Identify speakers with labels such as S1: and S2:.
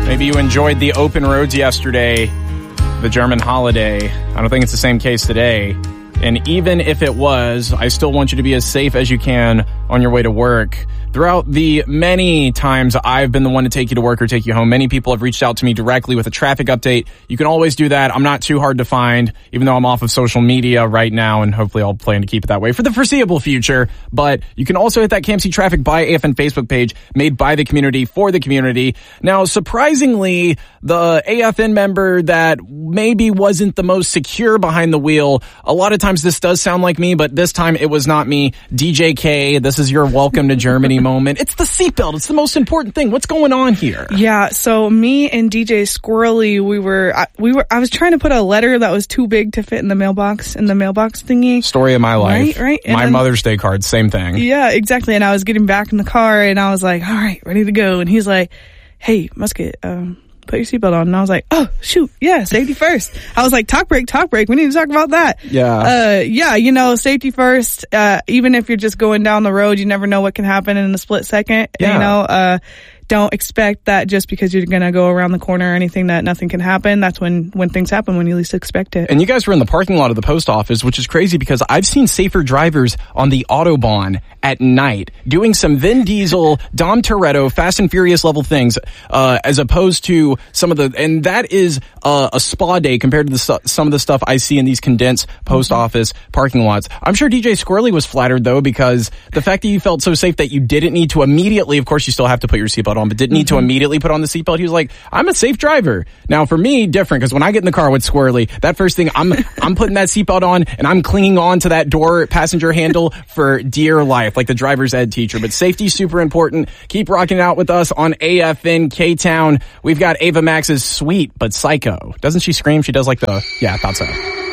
S1: Maybe you enjoyed the open roads yesterday, the German holiday. I don't think it's the same case today. And even if it was, I still want you to be as safe as you can on your way to work. Throughout the many times I've been the one to take you to work or take you home, many people have reached out to me directly with a traffic update. You can always do that. I'm not too hard to find, even though I'm off of social media right now, and hopefully I'll plan to keep it that way for the foreseeable future. But you can also hit that KMC Traffic by AFN Facebook page made by the community for the community. Now, surprisingly, the AFN member that maybe wasn't the most secure behind the wheel, a lot of times this does sound like me, but this time it was not me. DJ K, this is your welcome to Germany moment. It's the seatbelt. It's the most important thing. What's going on here?
S2: Yeah, so me and DJ Squirrely, I was trying to put a letter that was too big to fit in the mailbox thingy.
S1: Story of my life.
S2: Right.
S1: My Mother's Day card, same thing.
S2: Yeah, exactly. And I was getting back in the car and I was like, all right, ready to go. And he's like, hey, Musket, put your seatbelt on. And I was like, oh, shoot. Yeah, safety first. I was like, talk break. We need to talk about that.
S1: Yeah.
S2: Safety first. Even if you're just going down the road, you never know what can happen in a split second.
S1: Yeah.
S2: Don't expect that just because you're going to go around the corner or anything that nothing can happen. That's when things happen, when you least expect it.
S1: And you guys were in the parking lot of the post office, which is crazy because I've seen safer drivers on the Autobahn at night doing some Vin Diesel, Dom Toretto, Fast and Furious level things, as opposed to and that is a spa day compared to some of the stuff I see in these condensed post office parking lots. I'm sure DJ Squirrely was flattered though, because the fact that you felt so safe that you didn't need to immediately, of course you still have to put your seatbelt on, but didn't need to immediately put on the seatbelt. He was like, I'm a safe driver. Now for me, different, because when I get in the car with Squirrely, that first thing, I'm putting that seatbelt on and I'm clinging on to that door passenger handle for dear life, like the driver's ed teacher. But safety super important. Keep rocking out with us on AFN K-Town. We've got Ava Max's Sweet But Psycho. Doesn't she scream? She does like I thought so.